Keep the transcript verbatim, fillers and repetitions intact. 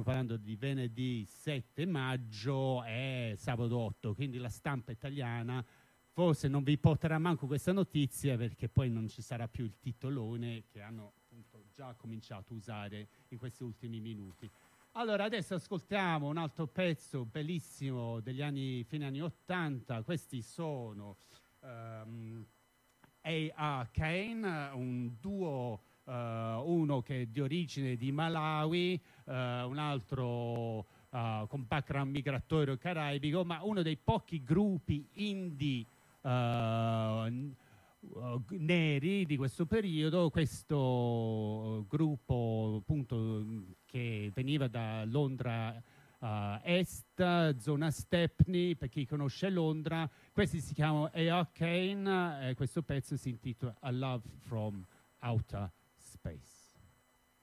parlando di venerdì sette maggio e sabato otto, quindi la stampa italiana forse non vi porterà manco questa notizia, perché poi non ci sarà più il titolone che hanno appunto già cominciato a usare in questi ultimi minuti. Allora, adesso ascoltiamo un altro pezzo bellissimo degli anni, fine anni ottanta. Questi sono um, A R. Kane, un duo, uh, uno che è di origine di Malawi, uh, un altro uh, con background migratorio caraibico, ma uno dei pochi gruppi indie uh, Uh, neri di questo periodo. Questo uh, gruppo appunto che veniva da Londra uh, Est, zona Stepney, per chi conosce Londra. Questi si chiamano A R. Kane e questo pezzo si intitola A Love from Outer Space.